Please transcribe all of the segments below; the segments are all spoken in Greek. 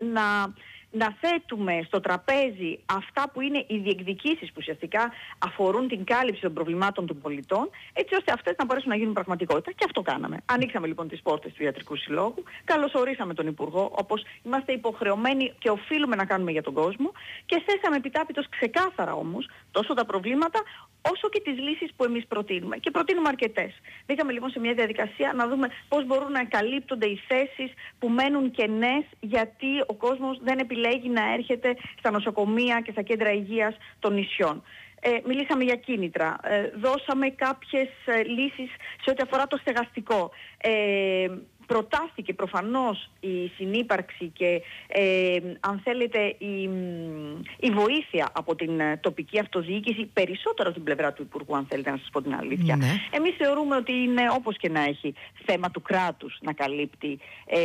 να θέτουμε στο τραπέζι αυτά που είναι οι διεκδικήσεις που ουσιαστικά αφορούν την κάλυψη των προβλημάτων των πολιτών, έτσι ώστε αυτές να μπορέσουν να γίνουν πραγματικότητα. Και αυτό κάναμε. Ανοίξαμε λοιπόν τις πόρτες του Ιατρικού Συλλόγου, καλωσορίσαμε τον Υπουργό, όπως είμαστε υποχρεωμένοι και οφείλουμε να κάνουμε για τον κόσμο, και θέσαμε επιτάπητος ξεκάθαρα όμως τόσο τα προβλήματα όσο και τις λύσεις που εμείς προτείνουμε. Και προτείνουμε αρκετές. Μπήκαμε λοιπόν σε μια διαδικασία να δούμε πώς μπορούν να καλύπτονται οι θέσεις που μένουν κενές, γιατί ο κόσμος δεν επιλέγει να έρχεται στα νοσοκομεία και στα κέντρα υγείας των νησιών. Μιλήσαμε για κίνητρα, δώσαμε κάποιες λύσεις σε ό,τι αφορά το στεγαστικό. Προτάθηκε προφανώς η συνύπαρξη και αν θέλετε η βοήθεια από την τοπική αυτοδιοίκηση, περισσότερο από την πλευρά του Υπουργού, αν θέλετε να σας πω την αλήθεια. Ναι. Εμείς θεωρούμε ότι είναι, όπως και να έχει, θέμα του κράτους να καλύπτει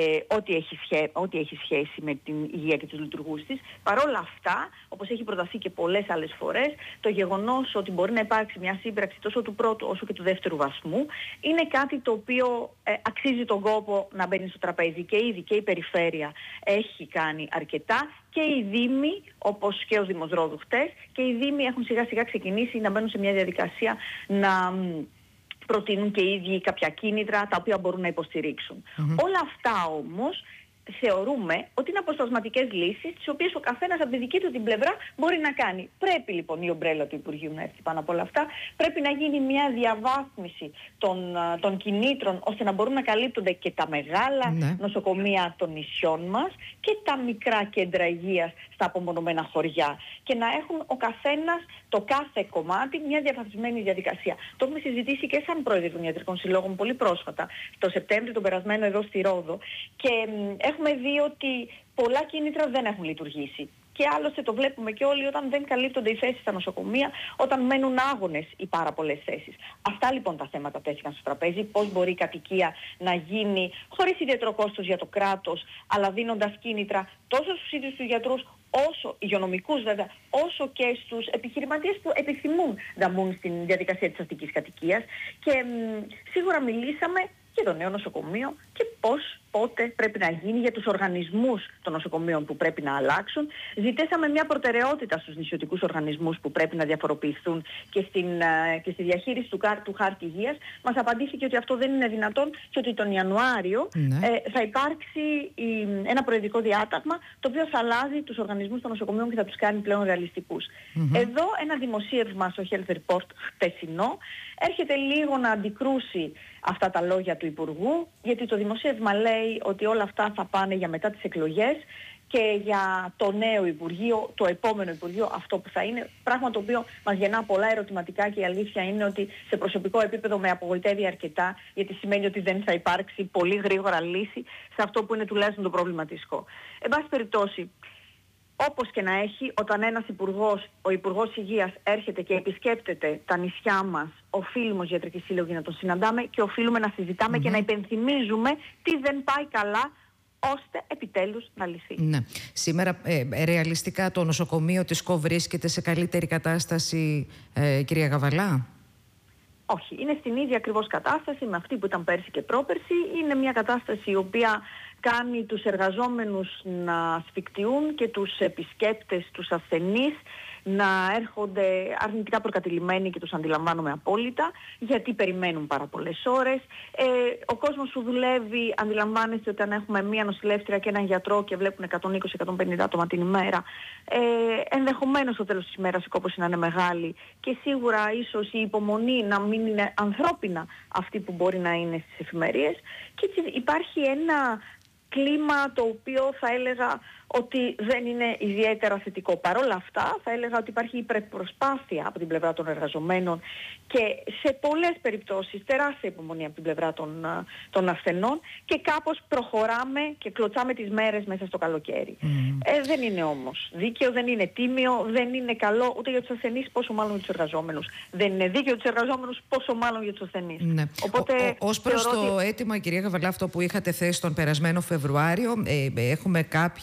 ό,τι έχει σχέση με την υγεία και τους λειτουργούς της. Παρ' όλα αυτά, όπως έχει προταθεί και πολλές άλλες φορές, το γεγονός ότι μπορεί να υπάρξει μια σύμπραξη τόσο του πρώτου όσο και του δεύτερου βαθμού είναι κάτι το οποίο αξίζει τον κόπο να μπαίνει στο τραπέζι, και ήδη και η περιφέρεια έχει κάνει αρκετά, και οι δήμοι, όπως και ο Δήμος Ρόδου χτες, και οι δήμοι έχουν σιγά σιγά ξεκινήσει να μπαίνουν σε μια διαδικασία να προτείνουν και οι ίδιοι κάποια κίνητρα τα οποία μπορούν να υποστηρίξουν. Όλα αυτά όμως θεωρούμε ότι είναι αποσπασματικές λύσεις, τις οποίες ο καθένας από τη δική του την πλευρά μπορεί να κάνει. Πρέπει λοιπόν η ομπρέλα του Υπουργείου να έρθει πάνω από όλα αυτά. Πρέπει να γίνει μια διαβάθμιση των κινήτρων, ώστε να μπορούν να καλύπτονται και τα μεγάλα νοσοκομεία των νησιών μας και τα μικρά κέντρα υγείας στα απομονωμένα χωριά. Και να έχουν ο καθένας, το κάθε κομμάτι, μια διαφαθμισμένη διαδικασία. Το έχουμε συζητήσει και σαν πρόεδρο των Ιατρικών Συλλόγων πολύ πρόσφατα, το Σεπτέμβριο τον περασμένο εδώ στη Ρόδο. Και έχουμε δει ότι πολλά κίνητρα δεν έχουν λειτουργήσει. Και άλλωστε το βλέπουμε και όλοι όταν δεν καλύπτονται οι θέσεις στα νοσοκομεία, όταν μένουν άγονες οι πάρα πολλές θέσεις. Αυτά λοιπόν τα θέματα τέθηκαν στο τραπέζι. Πώς μπορεί η κατοικία να γίνει χωρίς ιδιαίτερο κόστος για το κράτος, αλλά δίνοντας κίνητρα τόσο στους ίδιους τους γιατρούς, όσο υγειονομικούς βέβαια, όσο και στους επιχειρηματίες που επιθυμούν να μπουν στην διαδικασία της αστικής κατοικίας. Και σίγουρα μιλήσαμε και το νέο νοσοκομείο και πώς, πότε πρέπει να γίνει, για τους οργανισμούς των νοσοκομείων που πρέπει να αλλάξουν. Ζητήσαμε μια προτεραιότητα στους νησιωτικούς οργανισμούς που πρέπει να διαφοροποιηθούν και στη διαχείριση του χάρτη υγείας. Μας απαντήθηκε ότι αυτό δεν είναι δυνατόν και ότι τον Ιανουάριο θα υπάρξει ένα προεδρικό διάταγμα το οποίο θα αλλάζει τους οργανισμούς των νοσοκομείων και θα τους κάνει πλέον ρεαλιστικούς. Εδώ ένα δημοσίευμα στο Health Report χτεσινό έρχεται λίγο να αντικρούσει αυτά τα λόγια του Υπουργού, γιατί το δημοσίευμα λέει ότι όλα αυτά θα πάνε για μετά τις εκλογές και για το νέο Υπουργείο, το επόμενο Υπουργείο, αυτό που θα είναι, πράγμα το οποίο μας γεννά πολλά ερωτηματικά, και η αλήθεια είναι ότι σε προσωπικό επίπεδο με απογοητεύει αρκετά, γιατί σημαίνει ότι δεν θα υπάρξει πολύ γρήγορα λύση σε αυτό που είναι τουλάχιστον το προβληματικό. Εν πάση περιπτώσει, όπως και να έχει, όταν ένας υπουργός, ο Υπουργός Υγείας, έρχεται και επισκέπτεται τα νησιά μας, οφείλουμε ως Ιατρικοί Σύλλογοι να τον συναντάμε και οφείλουμε να συζητάμε και να υπενθυμίζουμε τι δεν πάει καλά, ώστε επιτέλους να λυθεί. Ναι. Σήμερα ρεαλιστικά το νοσοκομείο της ΚΟ βρίσκεται σε καλύτερη κατάσταση, κυρία Γαβαλά? Όχι, είναι στην ίδια ακριβώς κατάσταση με αυτή που ήταν πέρσι και πρόπερσι. Είναι μια κατάσταση η οποία κάνει τους εργαζόμενους να ασφικτιούν και τους επισκέπτες, τους ασθενείς, να έρχονται αρνητικά προκατηλημένοι, και τους αντιλαμβάνομαι απόλυτα, γιατί περιμένουν πάρα πολλές ώρες. Ο κόσμος που δουλεύει, αντιλαμβάνεστε ότι αν έχουμε μία νοσηλεύτρια και έναν γιατρό και βλέπουν 120-150 άτομα την ημέρα, ενδεχομένως στο τέλος της ημέρας η κόπωση να είναι μεγάλη, και σίγουρα ίσως η υπομονή να μην είναι ανθρώπινα αυτή που μπορεί να είναι στις εφημερίες, και έτσι υπάρχει ένα κλίμα το οποίο θα έλεγα ότι δεν είναι ιδιαίτερα θετικό. Παρ' όλα αυτά θα έλεγα ότι υπάρχει υπερπροσπάθεια από την πλευρά των εργαζομένων και σε πολλές περιπτώσεις τεράστια υπομονή από την πλευρά των ασθενών, και κάπως προχωράμε και κλωτσάμε τις μέρες μέσα στο καλοκαίρι. Δεν είναι όμως δίκαιο, δεν είναι τίμιο, δεν είναι καλό ούτε για τους ασθενείς, πόσο μάλλον για τους εργαζόμενους. Δεν είναι δίκαιο για τους εργαζόμενους, πόσο μάλλον για τους ασθενείς. Οπότε, ως προς το αίτημα, κυρία Γαβαλά, αυτό που είχατε θέσει τον περασμένο Φεβρουάριο, έχουμε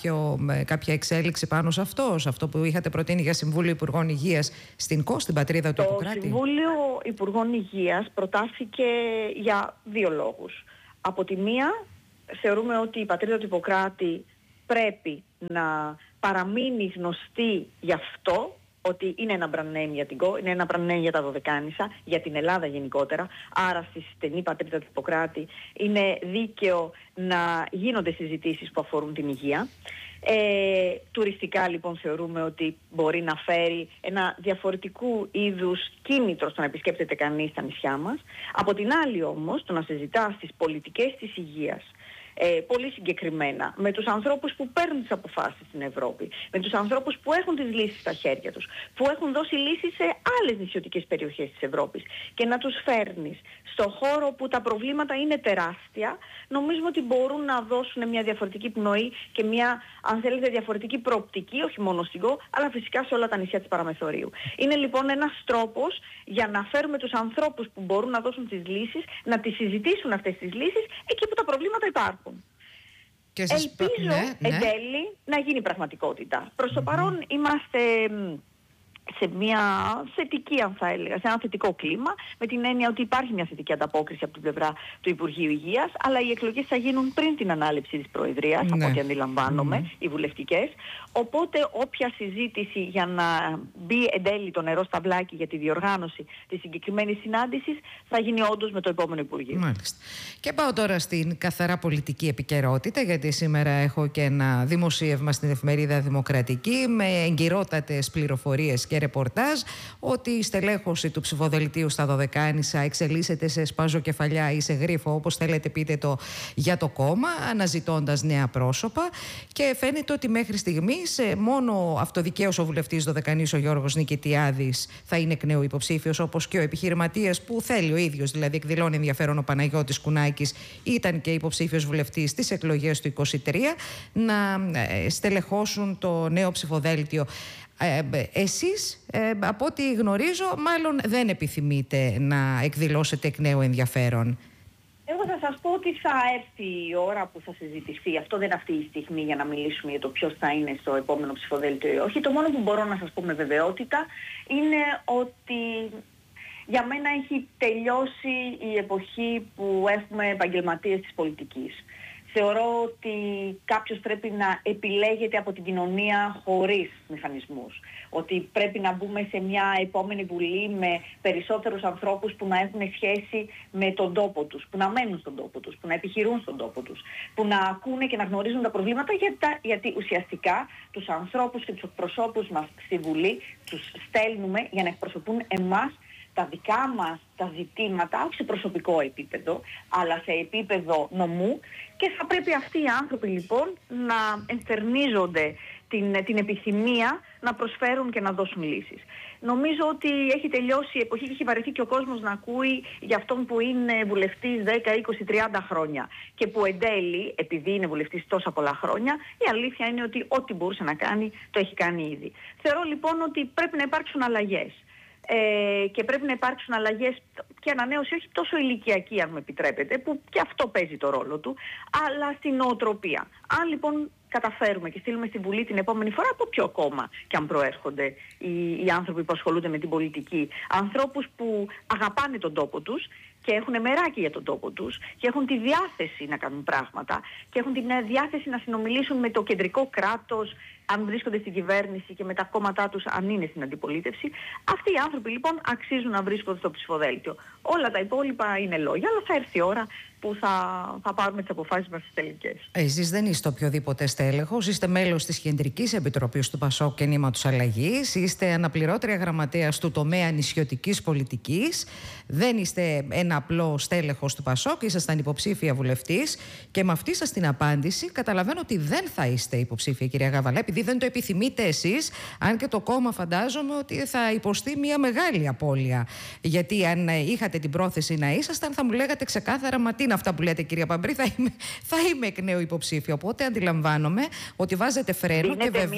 κάποια εξέλιξη πάνω σε αυτό που είχατε προτείνει για Συμβούλιο Υπουργών Υγείας στην ΚΟ, στην πατρίδα του Ιπποκράτη? Το Συμβούλιο Υπουργών Υγείας προτάθηκε για δύο λόγους. Από τη μία, θεωρούμε ότι η πατρίδα του Ιπποκράτη πρέπει να παραμείνει γνωστή γι' αυτό, ότι είναι ένα brand name για την ΚΟ, είναι ένα brand name για τα Δωδεκάνησα, για την Ελλάδα γενικότερα, άρα στη στενή πατρίδα του Ιπποκράτη είναι δίκαιο να γίνονται συζητήσεις που αφορούν την υγεία. Τουριστικά λοιπόν θεωρούμε ότι μπορεί να φέρει ένα διαφορετικού είδους κίνητρο στο να επισκέπτεται κανείς τα νησιά μας. Από την άλλη όμως, το να συζητά στις πολιτικές της υγείας, πολύ συγκεκριμένα, με τους ανθρώπους που παίρνουν τις αποφάσεις στην Ευρώπη, με τους ανθρώπους που έχουν τις λύσεις στα χέρια τους, που έχουν δώσει λύσεις σε άλλες νησιωτικές περιοχές της Ευρώπης, και να τους φέρνεις στο χώρο που τα προβλήματα είναι τεράστια, νομίζουμε ότι μπορούν να δώσουν μια διαφορετική πνοή και μια, αν θέλετε, διαφορετική προοπτική, όχι μόνο στην ΚΟ, αλλά φυσικά σε όλα τα νησιά της Παραμεθορίου. Είναι λοιπόν ένας τρόπος για να φέρουμε τους ανθρώπους που μπορούν να δώσουν τις λύσεις, να τις συζητήσουν αυτές τις λύσεις εκεί που τα προβλήματα υπάρχουν. Και ελπίζω εν τέλει να γίνει πραγματικότητα. Προς το παρόν είμαστε σε μια θετική, αν θα έλεγα, σε ένα θετικό κλίμα, με την έννοια ότι υπάρχει μια θετική ανταπόκριση από την πλευρά του Υπουργείου Υγείας, αλλά οι εκλογές θα γίνουν πριν την ανάληψη της Προεδρίας, από ό,τι αντιλαμβάνομαι, οι βουλευτικές. Οπότε όποια συζήτηση για να μπει εν τέλει το νερό στα βλάκι για τη διοργάνωση της συγκεκριμένης συνάντησης θα γίνει όντως με το επόμενο Υπουργείο. Μάλιστα. Και πάω τώρα στην καθαρά πολιτική επικαιρότητα, γιατί σήμερα έχω και ένα δημοσίευμα στην εφημερίδα Δημοκρατική με εγκυρότατες πληροφορίες και ρεπορτάζ ότι η στελέχωση του ψηφοδελτίου στα Δωδεκάνησα εξελίσσεται σε σπάζοκεφαλιά ή σε γρίφο, όπως θέλετε πείτε το, για το κόμμα, αναζητώντας νέα πρόσωπα, και φαίνεται ότι μέχρι στιγμής μόνο αυτοδικαίως ο βουλευτής Δωδεκανής, ο Γιώργος Νικητιάδης, θα είναι εκ νέου υποψήφιος, όπως και ο επιχειρηματίας που θέλει ο ίδιος, δηλαδή εκδηλώνει ενδιαφέρον, ο Παναγιώτης Κουνάκης, ήταν και υποψήφιος βουλευτής στις εκλογές του 2023, να στελεχώσουν το νέο ψηφοδέλτιο. Εσείς, από ό,τι γνωρίζω, μάλλον δεν επιθυμείτε να εκδηλώσετε εκ νέου ενδιαφέρον. Εγώ θα σας πω ότι θα έρθει η ώρα που θα συζητηθεί. Αυτό δεν είναι αυτή η στιγμή για να μιλήσουμε για το ποιος θα είναι στο επόμενο ψηφοδέλτιο ή όχι. Το μόνο που μπορώ να σας πω με βεβαιότητα είναι ότι για μένα έχει τελειώσει η εποχή που έχουμε επαγγελματίες της πολιτικής. Θεωρώ ότι κάποιος πρέπει να επιλέγεται από την κοινωνία χωρίς μηχανισμούς. Ότι πρέπει να μπούμε σε μια επόμενη βουλή με περισσότερους ανθρώπους που να έχουν σχέση με τον τόπο τους, που να μένουν στον τόπο τους, που να επιχειρούν στον τόπο τους, που να ακούνε και να γνωρίζουν τα προβλήματα, γιατί ουσιαστικά τους ανθρώπους και τους εκπροσώπους μας στη Βουλή τους στέλνουμε για να εκπροσωπούν εμάς, τα δικά μας τα ζητήματα, όχι σε προσωπικό επίπεδο, αλλά σε επίπεδο νομού, και θα πρέπει αυτοί οι άνθρωποι λοιπόν να ενστερνίζονται την επιθυμία να προσφέρουν και να δώσουν λύσεις. Νομίζω ότι έχει τελειώσει η εποχή και έχει βαρεθεί και ο κόσμος να ακούει για αυτόν που είναι βουλευτής 10, 20, 30 χρόνια και που εν τέλει, επειδή είναι βουλευτής τόσα πολλά χρόνια, η αλήθεια είναι ότι ό,τι μπορούσε να κάνει το έχει κάνει ήδη. Θεωρώ λοιπόν ότι πρέπει να υπάρξουν αλλαγές. Και πρέπει να υπάρξουν αλλαγές και ανανέωση, όχι τόσο ηλικιακή, αν μου επιτρέπετε, που και αυτό παίζει το ρόλο του, αλλά στην νοοτροπία. Αν λοιπόν καταφέρουμε και στείλουμε στη Βουλή την επόμενη φορά, από ποιο κόμμα και αν προέρχονται οι άνθρωποι που ασχολούνται με την πολιτική, ανθρώπους που αγαπάνε τον τόπο τους και έχουν μεράκι για τον τόπο τους και έχουν τη διάθεση να κάνουν πράγματα και έχουν τη διάθεση να συνομιλήσουν με το κεντρικό κράτος, αν βρίσκονται στην κυβέρνηση, και με τα κόμματά τους αν είναι στην αντιπολίτευση. Αυτοί οι άνθρωποι λοιπόν αξίζουν να βρίσκονται στο ψηφοδέλτιο. Όλα τα υπόλοιπα είναι λόγια, αλλά θα έρθει η ώρα που θα πάρουμε τις αποφάσεις μας στις τελικές. Εσείς δεν είστε οποιοδήποτε στέλεχος, είστε μέλος της Κεντρικής Επιτροπής του ΠΑΣΟΚ Κινήματος Αλλαγής, είστε αναπληρώτρια γραμματέας του τομέα νησιωτικής πολιτικής, δεν είστε ένα απλό στέλεχος του ΠΑΣΟΚ, ήσασταν υποψήφια βουλευτής, και με αυτή σας την απάντηση καταλαβαίνω ότι δεν θα είστε υποψήφια, κυρία Γαβαλά, επειδή δεν το επιθυμείτε εσείς, αν και το κόμμα φαντάζομαι ότι θα υποστεί μια μεγάλη απώλεια. Γιατί αν είχατε την πρόθεση να ήσασταν, θα μου λέγατε ξεκάθαρα, μα τι είναι αυτά που λέτε, κυρία Παμπρή, θα είμαι εκ νέου υποψήφια. Οπότε αντιλαμβάνομαι ότι βάζετε φρένο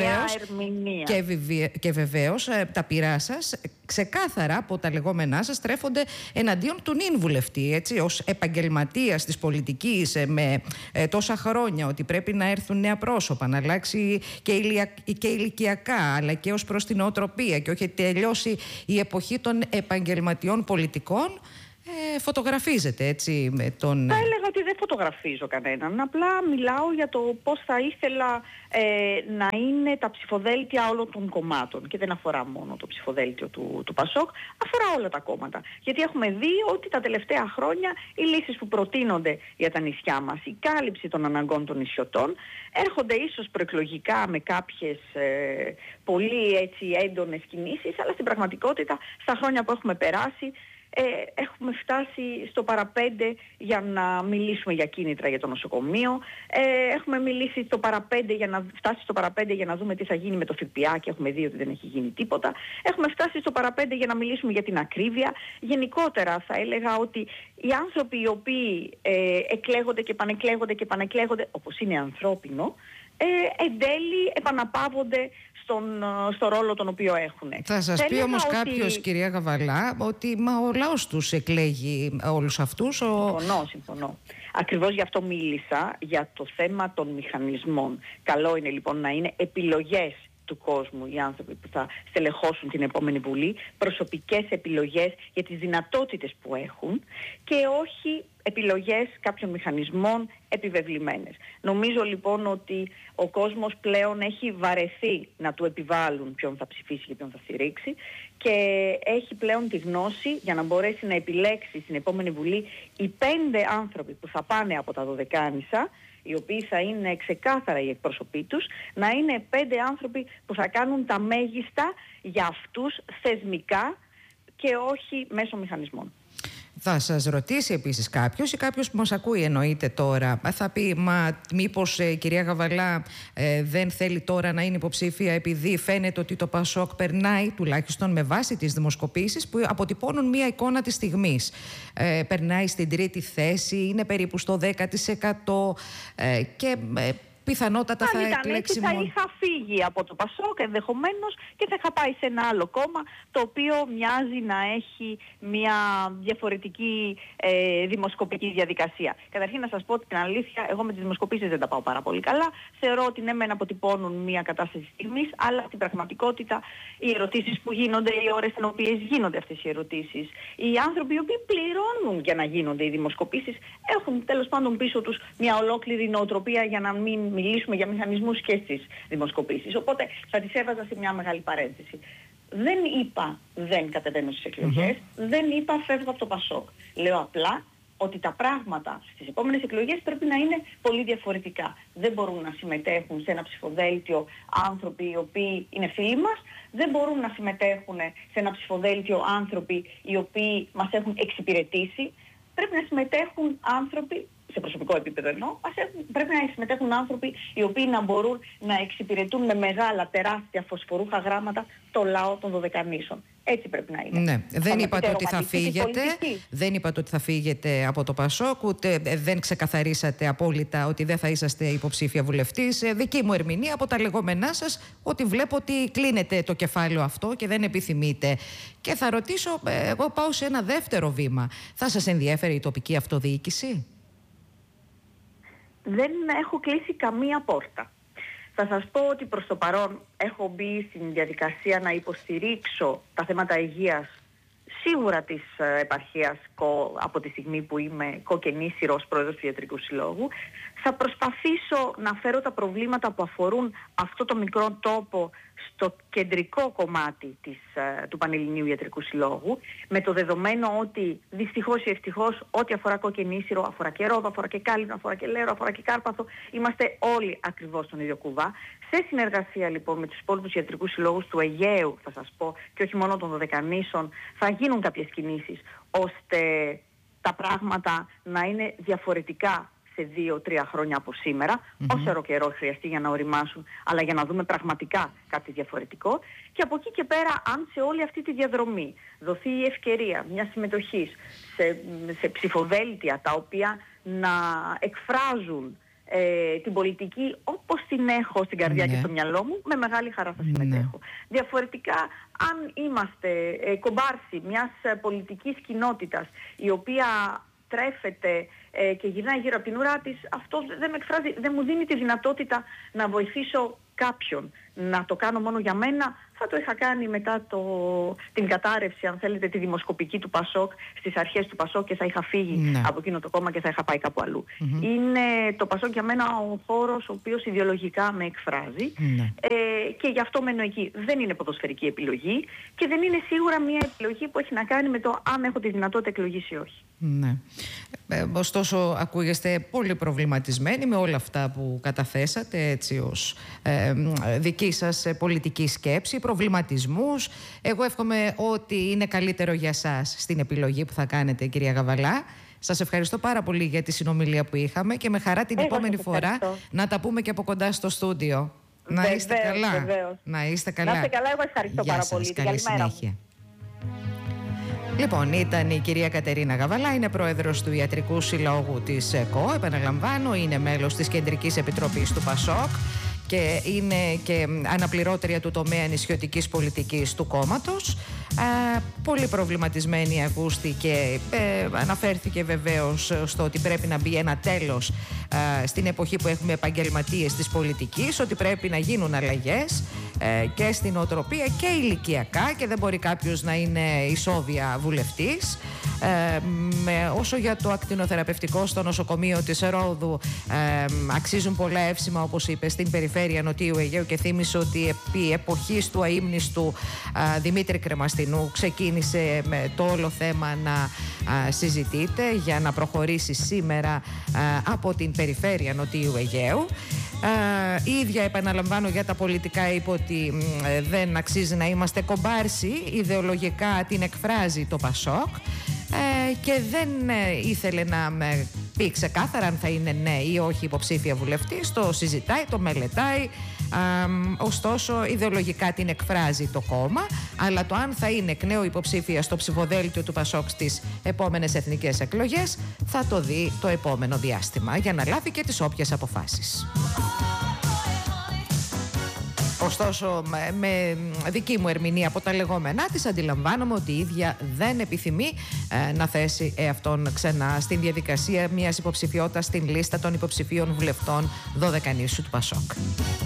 και βεβαίως τα πειρά σας ξεκάθαρα από τα λεγόμενά σας στρέφονται εναντίον του νυν βουλευτή, έτσι, ως επαγγελματίας της πολιτικής με τόσα χρόνια, ότι πρέπει να έρθουν νέα πρόσωπα, να αλλάξει και ηλικιακά, αλλά και ως προς την νοοτροπία, και όχι τελειώσει η εποχή των επαγγελματιών πολιτικών. φωτογραφίζετε έτσι με τον... Θα έλεγα ότι δεν φωτογραφίζω κανέναν, απλά μιλάω για το πώς θα ήθελα να είναι τα ψηφοδέλτια όλων των κομμάτων, και δεν αφορά μόνο το ψηφοδέλτιο του ΠΑΣΟΚ, αφορά όλα τα κόμματα. Γιατί έχουμε δει ότι τα τελευταία χρόνια οι λύσεις που προτείνονται για τα νησιά μας, η κάλυψη των αναγκών των νησιωτών, έρχονται ίσως προεκλογικά με κάποιες πολύ έτσι έντονες κινήσεις, αλλά στην πραγματικότητα στα χρόνια που έχουμε περάσει έχουμε φτάσει στο παραπέντε για να μιλήσουμε για κίνητρα για το νοσοκομείο. Έχουμε μιλήσει φτάσει στο παραπέντε για να δούμε τι θα γίνει με το ΦΠΑ, και έχουμε δει ότι δεν έχει γίνει τίποτα. Έχουμε φτάσει στο παραπέντε για να μιλήσουμε για την ακρίβεια. Γενικότερα θα έλεγα ότι οι άνθρωποι οι οποίοι εκλέγονται και πανεκλέγονται, όπως είναι ανθρώπινο, εν τέλει επαναπαύονται στο ρόλο τον οποίο έχουν. Θα σας πει όμως κάποιος, κυρία Γαβαλά, ότι ο λαός τους εκλέγει όλους αυτούς. Συμφωνώ. Ακριβώς γι' αυτό μίλησα για το θέμα των μηχανισμών. Καλό είναι λοιπόν να είναι επιλογές του κόσμου οι άνθρωποι που θα στελεχώσουν την επόμενη Βουλή, προσωπικές επιλογές για τις δυνατότητες που έχουν, και όχι επιλογές κάποιων μηχανισμών επιβεβλημένες. Νομίζω λοιπόν ότι ο κόσμος πλέον έχει βαρεθεί να του επιβάλλουν ποιον θα ψηφίσει και ποιον θα στηρίξει, και έχει πλέον τη γνώση για να μπορέσει να επιλέξει στην επόμενη Βουλή οι 5 άνθρωποι που θα πάνε από τα Δωδεκάνησα, οι οποίοι θα είναι ξεκάθαρα οι εκπρόσωποι τους, να είναι 5 άνθρωποι που θα κάνουν τα μέγιστα για αυτούς θεσμικά και όχι μέσω μηχανισμών. Θα σας ρωτήσει επίσης κάποιος, ή κάποιος που μας ακούει εννοείται τώρα, θα πει μήπως κυρία Γαβαλά δεν θέλει τώρα να είναι υποψήφια επειδή φαίνεται ότι το ΠΑΣΟΚ περνάει, τουλάχιστον με βάση τις δημοσκοπήσεις που αποτυπώνουν μία εικόνα της στιγμής. Περνάει στην 3η θέση, είναι περίπου στο 10% και... πιθανότατα θα εκλέξει μόνο. Θα είχα φύγει από το ΠΑΣΟΚ ενδεχομένως και θα είχα πάει σε ένα άλλο κόμμα, το οποίο μοιάζει να έχει μια διαφορετική δημοσκοπική διαδικασία. Καταρχήν να σας πω την αλήθεια, εγώ με τις δημοσκοπήσεις δεν τα πάω πάρα πολύ καλά. Θεωρώ ότι ναι, μεν αποτυπώνουν μια κατάσταση στιγμής, αλλά στην πραγματικότητα οι ερωτήσεις που γίνονται, οι ώρες στις οποίες γίνονται αυτές οι ερωτήσεις, οι άνθρωποι οι οποίοι πληρώνουν για να γίνονται οι δημοσκοπήσεις, έχουν τέλος πάντων πίσω τους μια ολόκληρη νοοτροπία για να μην μιλήσουμε για μηχανισμούς και στις δημοσκοπήσεις. Οπότε θα τις έβαζα σε μια μεγάλη παρένθεση. Δεν είπα δεν κατεβαίνω στις εκλογές, δεν είπα φεύγω από το ΠΑΣΟΚ. Λέω απλά ότι τα πράγματα στις επόμενες εκλογές πρέπει να είναι πολύ διαφορετικά. Δεν μπορούν να συμμετέχουν σε ένα ψηφοδέλτιο άνθρωποι οι οποίοι είναι φίλοι μας, δεν μπορούν να συμμετέχουν σε ένα ψηφοδέλτιο άνθρωποι οι οποίοι μας έχουν εξυπηρετήσει. Πρέπει να συμμετέχουν άνθρωποι, σε προσωπικό επίπεδο εννοώ, πρέπει να συμμετέχουν άνθρωποι οι οποίοι να μπορούν να εξυπηρετούν με μεγάλα, τεράστια φωσφορούχα γράμματα το λαό των Δωδεκανήσων. Έτσι πρέπει να είναι. Ναι. Δεν είπατε ότι θα φύγετε. Δεν είπατε ότι θα φύγετε από το ΠΑΣΟΚ, ούτε δεν ξεκαθαρίσατε απόλυτα ότι δεν θα είσαστε υποψήφια βουλευτής. Δική μου ερμηνεία από τα λεγόμενά σας, ότι βλέπω ότι κλείνετε το κεφάλαιο αυτό και δεν επιθυμείτε. Και θα ρωτήσω, εγώ πάω σε ένα δεύτερο βήμα. Θα σας ενδιέφερε η τοπική αυτοδιοίκηση? Δεν έχω κλείσει καμία πόρτα. Θα σας πω ότι προς το παρόν έχω μπει στην διαδικασία να υποστηρίξω τα θέματα υγείας σίγουρα της επαρχίας από τη στιγμή που είμαι κοκκενήσυρος πρόεδρος του Ιατρικού Συλλόγου. Θα προσπαθήσω να φέρω τα προβλήματα που αφορούν αυτό το μικρό τόπο στο κεντρικό κομμάτι του Πανελληνίου Ιατρικού Συλλόγου, με το δεδομένο ότι δυστυχώς ή ευτυχώς ό,τι αφορά Κοκκενήσυρο αφορά και Ρόδο, αφορά και Κάλυμνο, αφορά και Λέρο, αφορά και Κάρπαθο. Είμαστε όλοι ακριβώς στον ίδιο κουβά. Σε συνεργασία λοιπόν με τους υπόλοιπους ιατρικούς συλλόγους του Αιγαίου, θα σας πω, και όχι μόνο των Δωδεκανήσων, θα γίνουν κάποιες κινήσεις ώστε τα πράγματα να είναι διαφορετικά σε 2-3 χρόνια από σήμερα, όσο καιρό χρειαστεί για να οριμάσουν, αλλά για να δούμε πραγματικά κάτι διαφορετικό. Και από εκεί και πέρα, αν σε όλη αυτή τη διαδρομή δοθεί η ευκαιρία μια συμμετοχής σε ψηφοδέλτια τα οποία να εκφράζουν την πολιτική όπως την έχω στην καρδιά και στο μυαλό μου, με μεγάλη χαρά θα συμμετέχω. Διαφορετικά, αν είμαστε κομπάρσι μιας πολιτικής κοινότητας η οποία τρέφεται και γυρνάει γύρω από την ουρά της, αυτό δεν μου δίνει τη δυνατότητα να βοηθήσω κάποιον να το κάνω μόνο για μένα, θα το είχα κάνει μετά την κατάρρευση, αν θέλετε, τη δημοσκοπική του Πασόκ, στις αρχές του Πασόκ, και θα είχα φύγει από εκείνο το κόμμα και θα είχα πάει κάπου αλλού. Είναι το Πασόκ για μένα ο χώρος ο οποίος ιδεολογικά με εκφράζει και γι' αυτό μένω εκεί. Δεν είναι ποδοσφαιρική επιλογή και δεν είναι σίγουρα μια επιλογή που έχει να κάνει με το αν έχω τη δυνατότητα εκλογής ή όχι. Ναι. Ωστόσο, ακούγεστε πολύ προβληματισμένοι με όλα αυτά που καταθέσατε, έτσι ως δική σας πολιτική σκέψη, προβληματισμούς. Εγώ εύχομαι ότι είναι καλύτερο για σας στην επιλογή που θα κάνετε, κυρία Γαβαλά. Σας ευχαριστώ πάρα πολύ για τη συνομιλία που είχαμε και με χαρά την επόμενη φορά να τα πούμε και από κοντά στο στούντιο. Να είστε καλά. Να είστε καλά. Να είστε καλά, εγώ ευχαριστώ πάρα πολύ. Καλή συνέχεια. Λοιπόν, ήταν η κυρία Κατερίνα Γαβαλά, είναι πρόεδρος του Ιατρικού Συλλόγου της ΕΚΟ. Επαναλαμβάνω, είναι μέλος της Κεντρικής Επιτροπής του ΠΑΣΟΚ και είναι και αναπληρώτρια του τομέα νησιωτικής πολιτικής του κόμματος. Πολύ προβληματισμένη ακούστηκε, αναφέρθηκε βεβαίως στο ότι πρέπει να μπει ένα τέλος στην εποχή που έχουμε επαγγελματίες της πολιτικής, ότι πρέπει να γίνουν αλλαγές και στην οτροπία και ηλικιακά και δεν μπορεί κάποιος να είναι ισόβια βουλευτής. Όσο για το ακτινοθεραπευτικό στο νοσοκομείο της Ρόδου, αξίζουν πολλά εύσημα, όπως είπε, στην περιφέρεια Νοτιού Αιγαίου, και θύμισε ότι επί εποχής του αείμνηστου Δημήτρη Κρεμαστινού ξεκίνησε με το όλο θέμα να συζητείται για να προχωρήσει σήμερα από την περιφέρεια Νοτιού Αιγαίου. Η ίδια, επαναλαμβάνω, για τα πολιτικά είπε ότι δεν αξίζει να είμαστε κομπάρσι, ιδεολογικά την εκφράζει το ΠΑΣΟΚ και δεν ήθελε να πει ξεκάθαρα αν θα είναι ναι ή όχι υποψήφια βουλευτής. Το συζητάει, το μελετάει, ωστόσο ιδεολογικά την εκφράζει το κόμμα, αλλά το αν θα είναι εκ νέου υποψήφια στο ψηφοδέλτιο του ΠΑΣΟΚ στις επόμενες εθνικές εκλογές θα το δει το επόμενο διάστημα για να λάβει και τις όποιες αποφάσεις. Ωστόσο, με δική μου ερμηνεία από τα λεγόμενά της, αντιλαμβάνομαι ότι η ίδια δεν επιθυμεί να θέσει εαυτόν ξανά στην διαδικασία μιας υποψηφιότητας στην λίστα των υποψηφίων βουλευτών 12 νήσου του ΠΑΣΟΚ.